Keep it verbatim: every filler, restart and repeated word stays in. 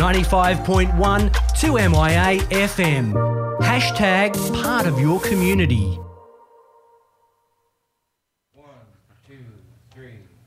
ninety-five point one two M I A F M. Hashtag part of your community. One, two, three.